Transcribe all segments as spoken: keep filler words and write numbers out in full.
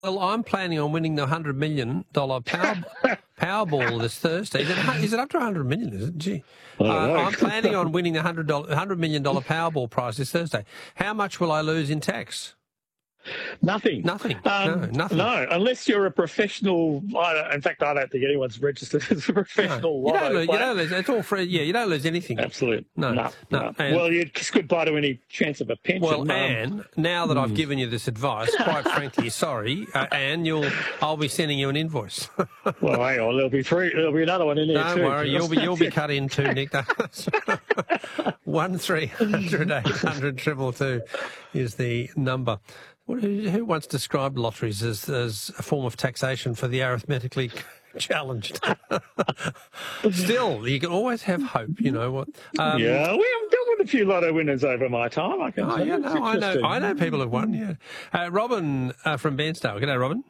Well, I'm planning on winning the one hundred million dollars power, Powerball this Thursday. Is it, is it up to one hundred million dollars, is it? Gee. I don't know. Uh, I'm planning on winning the one hundred million dollars Powerball prize this Thursday. How much will I lose in tax? Nothing. Nothing. Um, no, nothing. No, unless you're a professional. I don't, in fact, I don't think anyone's registered as a professional. No, you, don't lose, you player. don't lose. It's all free. Yeah, you don't lose anything. Absolutely. No. No. no. no. And, well, it's goodbye to any chance of a pension. Well, um, Anne, now that I've given you this advice, quite frankly, sorry, uh, Anne, you'll I'll be sending you an invoice. Well, hang on, there'll be three. There'll be another one in there Don't too. worry, you'll be you'll be cut in too, Nick. One three hundred eight hundred triple two is the number. Who, who once described lotteries as, as a form of taxation for the arithmetically challenged? Still, you can always have hope, you know what? Um, yeah, we have dealt with a few lotto winners over my time. I can oh, say. yeah, It's no, I know, interesting. I know people have won, yeah. Uh, Robin uh, from Bairnsdale. G'day, Robin.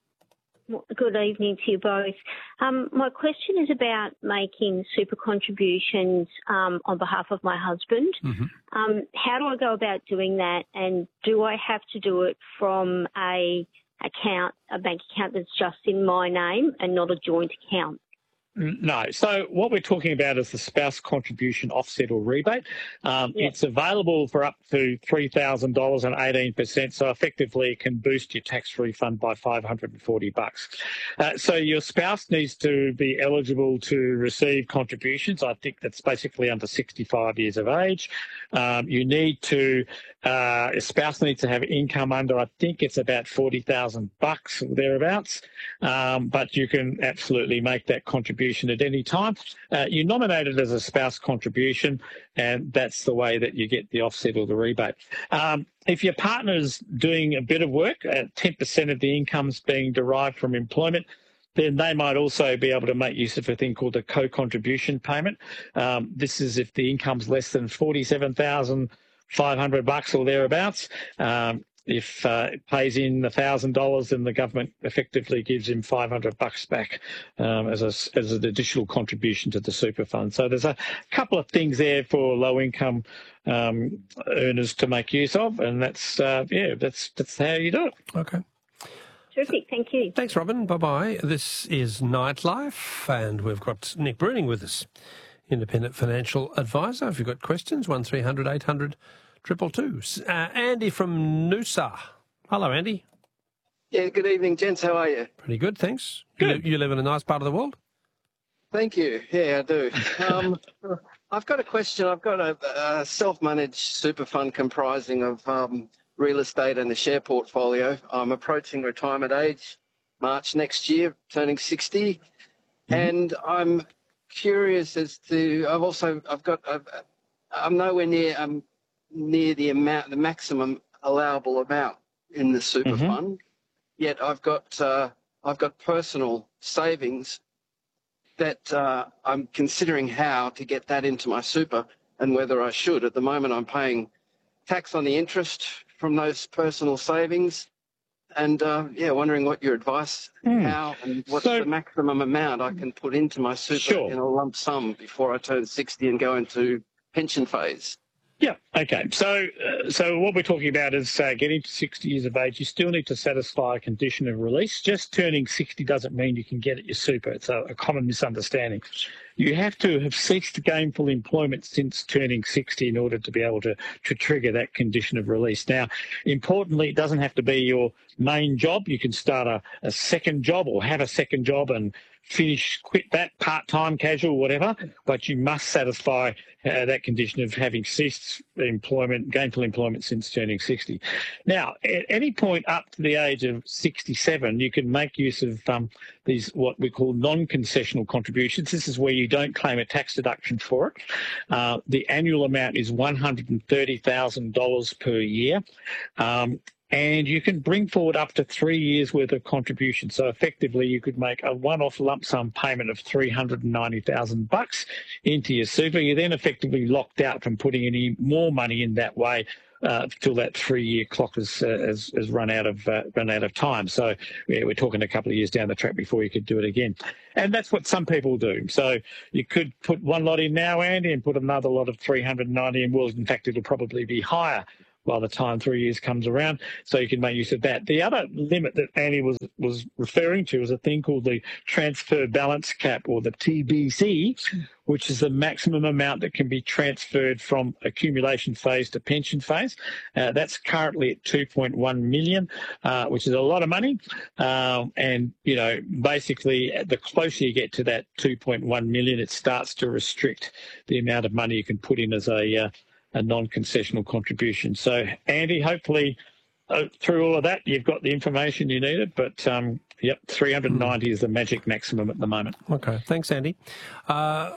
Good evening to you both. Um, my question is about making super contributions um, on behalf of my husband. Mm-hmm. Um, how do I go about doing that, and do I have to do it from a account, a bank account that's just in my name and not a joint account? No. So what we're talking about is the spouse contribution offset or rebate. Um, Yep. It's available for up to three thousand dollars and eighteen percent. So effectively it can boost your tax refund by five hundred forty bucks. Uh, so your spouse needs to be eligible to receive contributions. I think that's basically under sixty-five years of age. Um, you need to, uh, a spouse needs to have income under, I think it's about forty thousand bucks or thereabouts. Um, but you can absolutely make that contribution at any time. Uh, you nominate it as a spouse contribution, and that's the way that you get the offset or the rebate. Um, if your partner's doing a bit of work, uh, ten percent of the income's being derived from employment, then they might also be able to make use of a thing called a co-contribution payment. Um, this is if the income's less than forty-seven thousand five hundred bucks or thereabouts. Um, If uh, it pays in one thousand dollars, then the government effectively gives him five hundred bucks back um, as, a, as an additional contribution to the super fund. So there's a couple of things there for low-income um, earners to make use of, and that's uh, yeah, that's that's how you do it. Okay. Terrific, thank you. Thanks, Robin. Bye-bye. This is Nightlife, and we've got Nick Bruning with us, independent financial advisor. If you've got questions, one three hundred eight hundred triple two. Uh, Andy from Noosa. Hello, Andy. Yeah, good evening, gents. How are you? Pretty good, thanks. Good. You, you live in a nice part of the world? Thank you. Yeah, I do. Um, I've got a question. I've got a, a self-managed super fund comprising of um, real estate and a share portfolio. I'm approaching retirement age, March next year, turning sixty. Mm-hmm. And I'm curious as to, I've also, I've got, I've, I'm nowhere near, um, near the amount, the maximum allowable amount in the super Mm-hmm. fund. Yet I've got, uh, I've got personal savings that uh, I'm considering how to get that into my super and whether I should. At the moment, I'm paying tax on the interest from those personal savings. And, uh, yeah, wondering what your advice, Mm. how and what's So- the maximum amount I can put into my super Sure. in a lump sum before I turn sixty and go into pension phase. Yeah. Okay. So, uh, so what we're talking about is uh, getting to sixty years of age. You still need to satisfy a condition of release. Just turning sixty doesn't mean you can get at your super. It's a, a common misunderstanding. You have to have ceased gainful employment since turning sixty in order to be able to, to trigger that condition of release. Now, importantly, it doesn't have to be your main job. You can start a, a second job or have a second job and finish, quit that part-time, casual, whatever, but you must satisfy uh, that condition of having ceased employment, gainful employment since turning sixty. Now, at any point up to the age of sixty-seven, you can make use of um, these what we call non-concessional contributions. This is where you don't claim a tax deduction for it. Uh, the annual amount is one hundred thirty thousand dollars per year. Um, And you can bring forward up to three years' worth of contribution. So effectively, you could make a one-off lump sum payment of three hundred ninety thousand bucks into your super. You're then effectively locked out from putting any more money in that way uh, till that three-year clock has, uh, has has run out of uh, run out of time. So yeah, we're talking a couple of years down the track before you could do it again. And that's what some people do. So you could put one lot in now, Andy, and put another lot of three hundred ninety in. Well, in fact, it'll probably be higher by the time three years comes around, so you can make use of that. The other limit that Andy was, was referring to is a thing called the transfer balance cap, or the T B C, which is the maximum amount that can be transferred from accumulation phase to pension phase. Uh, that's currently at two point one million, uh, which is a lot of money. Um, and, you know, basically the closer you get to that two point one million, it starts to restrict the amount of money you can put in as a, uh, a non-concessional contribution. So, Andy, hopefully uh, through all of that, you've got the information you needed, but um, yep, three hundred ninety mm. is the magic maximum at the moment. Okay, thanks, Andy. Uh,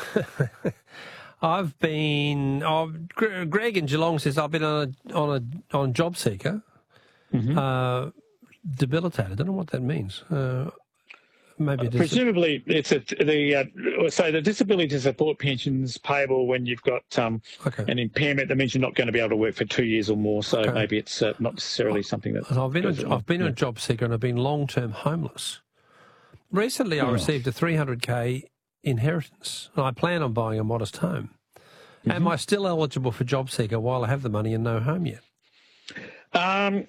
I've been, oh, Greg in Geelong says I've been on a, on a on Job Seeker, mm-hmm. uh, debilitated. I don't know what that means. Uh, maybe uh, presumably it's a, the uh, so the disability support pensions payable when you've got um, okay. an impairment that means you're not going to be able to work for two years or more. So okay. maybe it's uh, not necessarily something that. I've been a, I've been yeah. a Job Seeker and I've been long term homeless. Recently, I oh. received a three hundred K inheritance, and I plan on buying a modest home. Mm-hmm. Am I still eligible for Job Seeker while I have the money and no home yet? Um,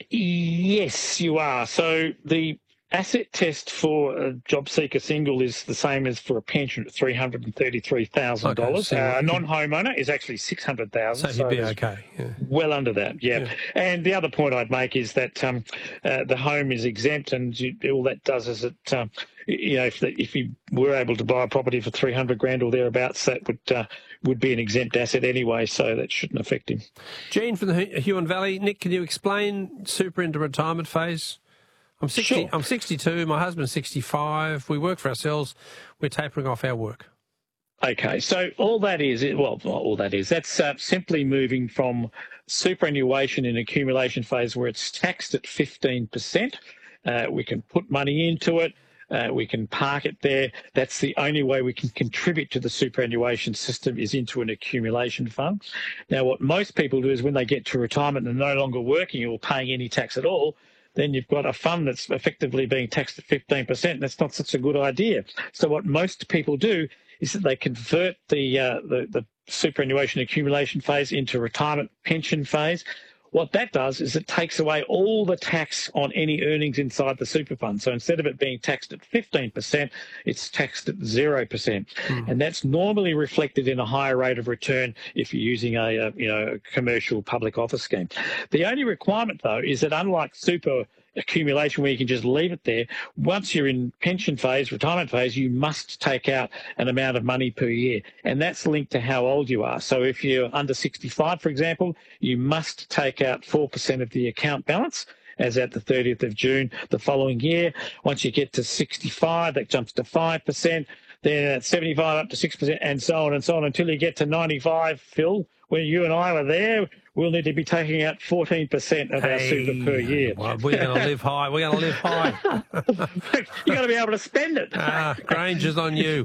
yes, you are. So the asset test for a Job Seeker single is the same as for a pension at three hundred thirty-three thousand dollars. Okay, so uh, a non-homeowner is actually six hundred thousand dollars. So he'd so be okay. Yeah. Well under that, yeah. yeah. And the other point I'd make is that um, uh, the home is exempt, and you, all that does is it, um, you know, if, the, if you were able to buy a property for three hundred grand or thereabouts, that would uh, would be an exempt asset anyway, so that shouldn't affect him. Gene from the Huon Valley. Nick, can you explain super into retirement phase? I'm sixty. Sure. I'm sixty-two. My husband's sixty-five. We work for ourselves. We're tapering off our work. Okay, so all that is, well, all that is, that's uh, simply moving from superannuation in accumulation phase where it's taxed at fifteen percent. Uh, we can put money into it. Uh, we can park it there. That's the only way we can contribute to the superannuation system, is into an accumulation fund. Now, what most people do is when they get to retirement and are no longer working or paying any tax at all, then you've got a fund that's effectively being taxed at fifteen percent. That's not such a good idea. So what most people do is that they convert the, uh, the, the superannuation accumulation phase into retirement pension phase. What that does is it takes away all the tax on any earnings inside the super fund. So instead of it being taxed at fifteen percent, it's taxed at zero percent. Mm. And that's normally reflected in a higher rate of return if you're using a, a you know a commercial public office scheme. The only requirement, though, is that unlike super accumulation where you can just leave it there, once you're in pension phase, retirement phase, you must take out an amount of money per year. And that's linked to how old you are. So if you're under sixty-five, for example, you must take out four percent of the account balance as at the thirtieth of June the following year. Once you get to sixty-five, that jumps to five percent. Then at seventy-five up to six percent, and so on and so on until you get to ninety-five, Phil. When you and I were there, we'll need to be taking out fourteen percent of hey, our super per year. Well, we're going to live high. We're going to live high. You've got to be able to spend it. Ah, Granger's on you.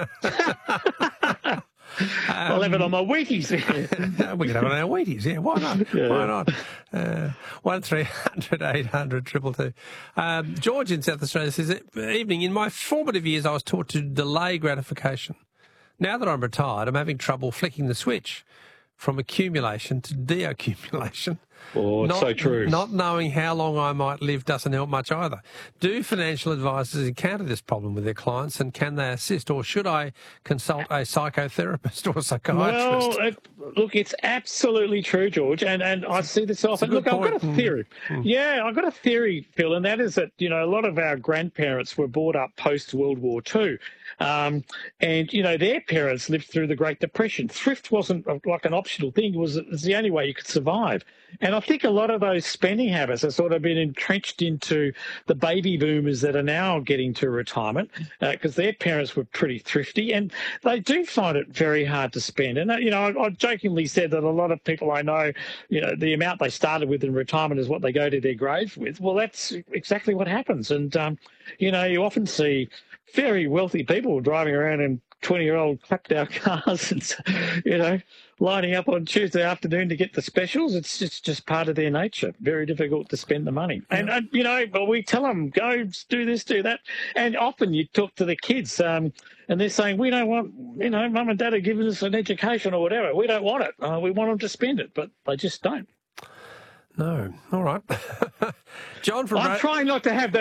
um, I'll have it on my Wheaties. We can have it on our Wheaties, yeah. Why not? Yeah. Why not? Uh, one three hundred eight hundred two two two. Um, George in South Australia says, evening, in my formative years I was taught to delay gratification. Now that I'm retired, I'm having trouble flicking the switch from accumulation to deaccumulation. Oh, it's not, so true. Not knowing how long I might live doesn't help much either. Do financial advisors encounter this problem with their clients, and can they assist, or should I consult a psychotherapist or a psychiatrist? Well, it, look, it's absolutely true, George, and, and I see this often. Look, point. I've got a theory. Mm. Yeah, I've got a theory, Phil, and that is that, you know, a lot of our grandparents were brought up post-World War Two. Um, and, you know, their parents lived through the Great Depression. Thrift wasn't like an optional thing. It was, it was the only way you could survive. And I think a lot of those spending habits have sort of been entrenched into the baby boomers that are now getting to retirement, because uh, their parents were pretty thrifty, and they do find it very hard to spend. And, uh, you know, I, I jokingly said that a lot of people I know, you know, the amount they started with in retirement is what they go to their grave with. Well, that's exactly what happens. And, um, you know, you often see very wealthy people driving around in twenty-year-old clapped-out cars and, you know, lining up on Tuesday afternoon to get the specials. It's just, just part of their nature. Very difficult to spend the money. And, and you know, but we tell them, go do this, do that. And often you talk to the kids um, and they're saying, we don't want, you know, mum and dad are giving us an education or whatever. We don't want it. Uh, we want them to spend it, but they just don't. No. All right. John from I'm Ra- trying not to have that